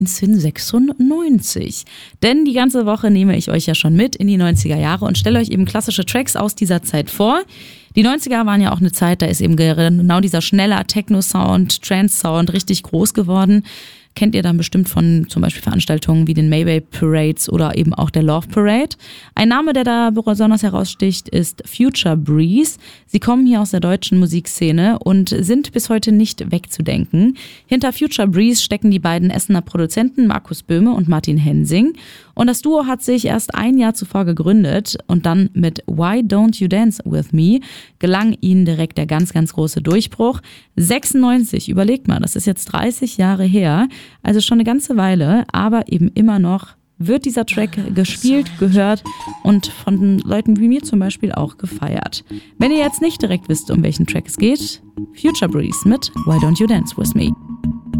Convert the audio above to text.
1996. Denn die ganze Woche nehme ich euch ja schon mit in die 90er Jahre und stelle euch eben klassische Tracks aus dieser Zeit vor. Die 90er waren ja auch eine Zeit, da ist eben genau dieser schneller Techno-Sound, Trance-Sound richtig groß geworden. Kennt ihr dann bestimmt von zum Beispiel Veranstaltungen wie den Maybay Parades oder eben auch der Love Parade. Ein Name, der da besonders heraussticht, ist Future Breeze. Sie kommen hier aus der deutschen Musikszene und sind bis heute nicht wegzudenken. Hinter Future Breeze stecken die beiden Essener Produzenten Markus Böhme und Martin Hensing. Und das Duo hat sich erst ein Jahr zuvor gegründet und dann mit Why Don't You Dance With Me gelang ihnen direkt der ganz, ganz große Durchbruch. 96, überlegt mal, das ist jetzt 30 Jahre her, also schon eine ganze Weile, aber eben immer noch wird dieser Track gespielt, gehört und von Leuten wie mir zum Beispiel auch gefeiert. Wenn ihr jetzt nicht direkt wisst, um welchen Track es geht, Future Breeze mit Why Don't You Dance With Me.